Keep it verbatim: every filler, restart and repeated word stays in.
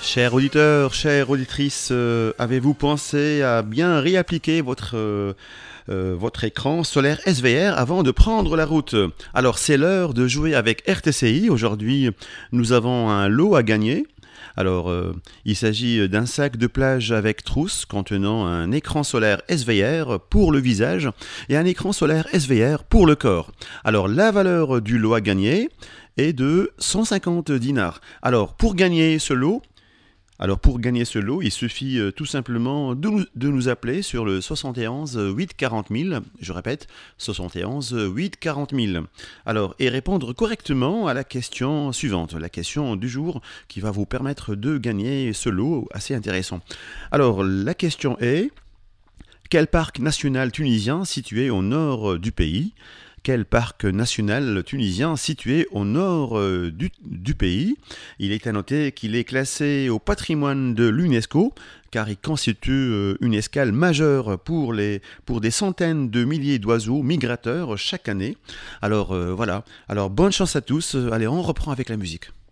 Chers auditeurs, chères auditrices, euh, avez-vous pensé à bien réappliquer votre, euh, euh, votre écran solaire S V R avant de prendre la route? Alors c'est l'heure de jouer avec R T C I. Aujourd'hui, nous avons un lot à gagner. Alors, euh, il s'agit d'un sac de plage avec trousse contenant un écran solaire S V R pour le visage et un écran solaire S V R pour le corps. Alors, la valeur du lot à gagner est de cent cinquante dinars. Alors, pour gagner ce lot, alors pour gagner ce lot, il suffit euh, tout simplement de nous, de nous appeler sur le soixante et onze huit quarante mille, je répète, soixante et onze huit quarante mille. Alors, et répondre correctement à la question suivante, la question du jour qui va vous permettre de gagner ce lot assez intéressant. Alors, la question est, quel parc national tunisien situé au nord du pays? Quel parc national tunisien situé au nord euh, du, du pays? Il est à noter qu'il est classé au patrimoine de l'UNESCO car il constitue euh, une escale majeure pour, les, pour des centaines de milliers d'oiseaux migrateurs chaque année. Alors euh, voilà, alors bonne chance à tous, allez on reprend avec la musique.